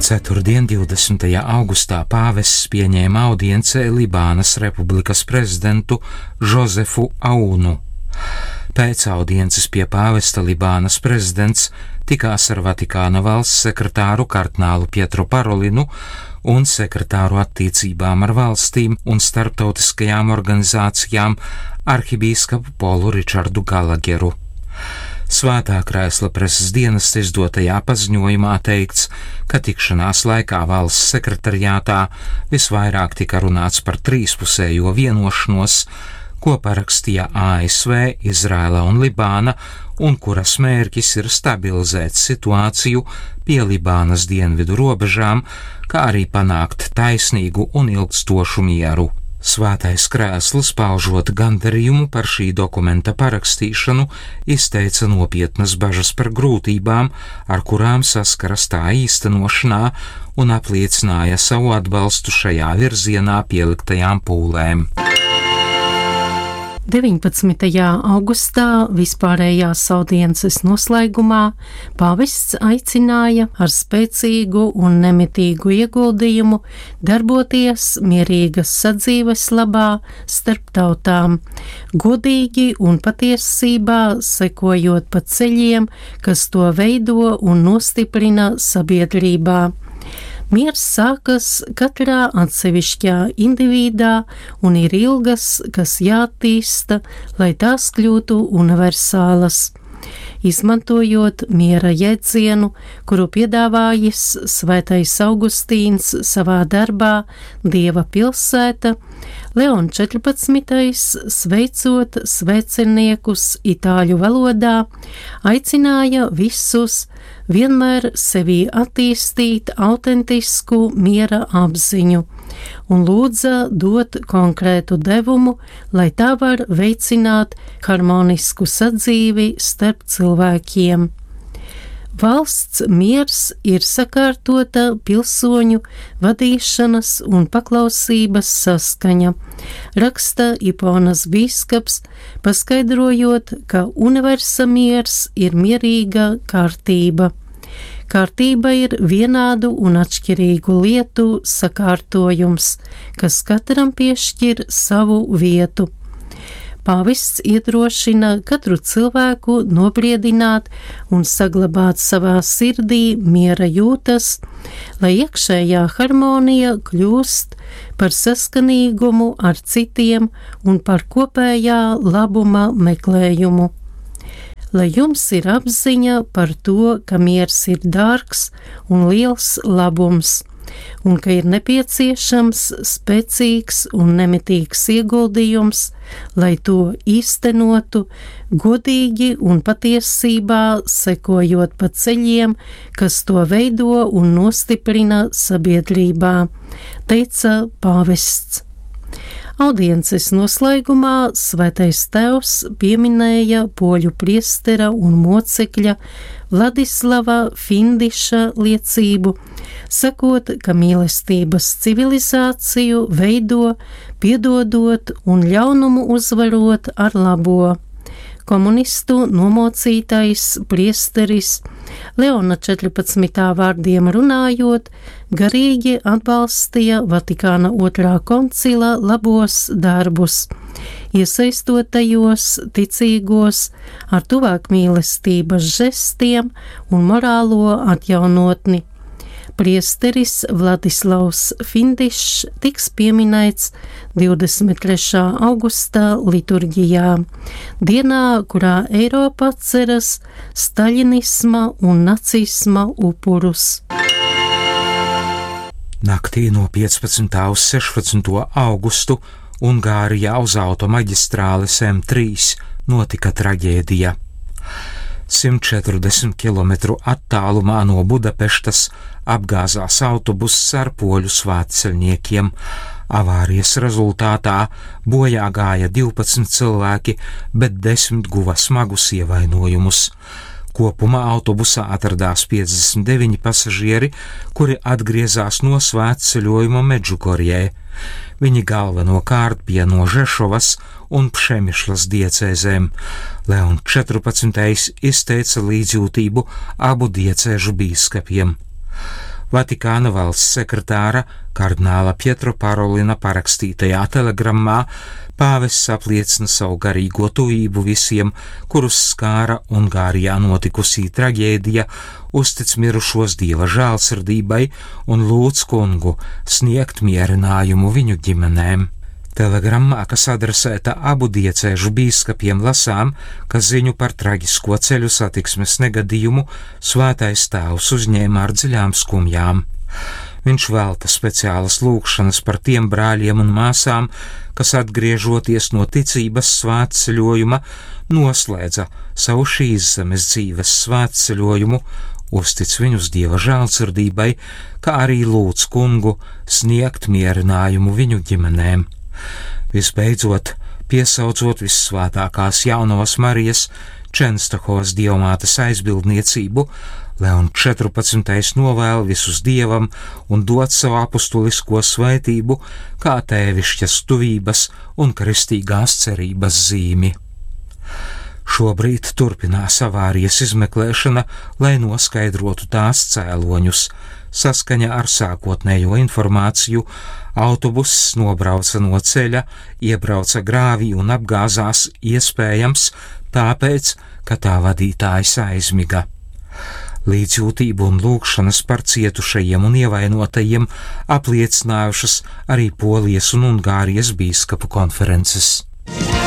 Ceturtdien, 20. augustā, pāvests pieņēma audiencē Libānas republikas prezidentu Žozefu Aunu. Pēc audiences pie pāvesta Libānas prezidents tikās ar Vatikāna valsts sekretāru kardinālu Pietru Parolinu un sekretāru attiecībām ar valstīm un starptautiskajām organizācijām arhibīskapu Polu Ričardu Galageru. Svētā krēsla preses dienesta izdotajā paziņojumā teikts, ka tikšanās laikā valsts sekretariātā visvairāk tika runāts par trīspusējo vienošanos, ko parakstīja ASV, Izraela un Libāna, un kuras mērķis ir stabilizēt situāciju pie Libānas dienvidu robežām, kā arī panākt taisnīgu un ilgstošu mieru. Svētais krēsls, paužot gandarījumu par šī dokumenta parakstīšanu, izteica nopietnas bažas par grūtībām, ar kurām saskaras tā īstenošanā, un apliecināja savu atbalstu šajā virzienā pieliktajām pūlēm. 19. augustā vispārējās audiences noslēgumā pāvests aicināja ar spēcīgu un nemitīgu ieguldījumu darboties mierīgas sadzīves labā starp tautām, godīgi un patiesībā sekojot pa ceļiem, kas to veido un nostiprina sabiedrībā. Miers sākas katrā atsevišķā individā un ir ilgas, kas jātīsta, lai tās kļūtu universālas. Izmantojot miera jēdzienu, kuru piedāvājis Svētais Augustīns savā darbā Dieva pilsēta, Leon 14. sveicot sveceniekus itāļu valodā, aicināja visus vienmēr sevī attīstīt autentisku miera apziņu un lūdza dot konkrētu devumu, lai tā var veicināt harmonisku sadzīvi starp cilvēkiem. Valsts miers ir sakārtota pilsoņu vadīšanas un paklausības saskaņa, raksta Iponas bīskaps, paskaidrojot, ka universa miers ir mierīga kārtība. Kārtība ir vienādu un atšķirīgu lietu sakārtojums, kas katram piešķir savu vietu. Pāvests iedrošina katru cilvēku nobriedināt un saglabāt savā sirdī miera jūtas, lai iekšējā harmonija kļūst par saskanīgumu ar citiem un par kopējā labuma meklējumu. Lai jums ir apziņa par to, ka miers ir dārgs un liels labums, un ka ir nepieciešams spēcīgs un nemitīgs ieguldījums, lai to īstenotu, godīgi un patiesībā sekojot pa ceļiem, kas to veido un nostiprina sabiedrībā, teica pāvests. Audiences noslēgumā Svētais Tēvs pieminēja poļu priestera un mocekļa Vladislava Findiša liecību, sakot, ka mīlestības civilizāciju veido, piedodot un ļaunumu uzvarot ar labo. Komunistu nomocītais priesteris Leona 14. vārdiem runājot, garīgi atbalstīja Vatikāna 2. koncila labos darbus, iesaistot tajos ticīgos ar tuvāk mīlestības žestiem un morālo atjaunotni. Priesteris Vladislavs Findišs tiks pieminēts 23. augustā liturģijā, dienā, kurā Eiropa atceras staļinisma un nacisma upurus. Naktī no 15. uz 16. augustu Ungārijā uz automaģistrāles M3 notika traģēdija. 140 km attālumā no Budapeštas apgāzās autobuss ar poļu svētceļniekiem. Avārijas rezultātā bojā gāja 12 cilvēki, bet 10 guva smagus ievainojumus. Kopumā autobusā atradās 59 pasažieri, kuri atgriezās no svētceļojuma Medžugorjē. Viņi galvenokārt bija no Žešovas un Pšemišlas diecēzēm. Leon 14. izteica līdzjūtību abu diecēžu bīskapiem. Vatikāna valsts sekretāra kardināla Pietro Parolina parakstītajā telegrammā pāvests apliecina savu garīgo tuvību visiem, kurus skāra Ungārijā notikusī traģēdija, uztic mirušos Dieva žēlsirdībai un lūdz kungu sniegt mierinājumu viņu ģimenēm. Telegrammā, kas adresēta abu diecēžu bīskapiem, lasām, ka ziņu par traģisko ceļu satiksmes negadījumu Svētais Tēvs uzņēma ar dziļām skumjām. Viņš velta speciālas lūgšanas par tiem brāļiem un māsām, kas atgriežoties no ticības svētceļojuma, noslēdza savu šīs zemes dzīves svētceļojumu, uztic viņus Dieva žēlsirdībai, kā arī lūdz kungu sniegt mierinājumu viņu ģimenēm. Visbeidzot, piesaucot vissvētākās jaunavas Marijas Čenstohovas dievmātes aizbildniecību, Leon 14. novēl visus Dievam un dod savu apustulisko svētību kā tēvišķas tuvības un kristīgās cerības zīmi. Šobrīd turpinās avārijas izmeklēšana, lai noskaidrotu tās cēloņus. Saskaņā ar sākotnējo informāciju, autobuss nobrauca no ceļa, iebrauca grāvī un apgāzās iespējams tāpēc, ka tā vadītājs aizmiga. Līdzjūtību un lūgšanas par cietušajiem un ievainotajiem apliecinājušas arī Polijas un Ungārijas bīskapu konferences.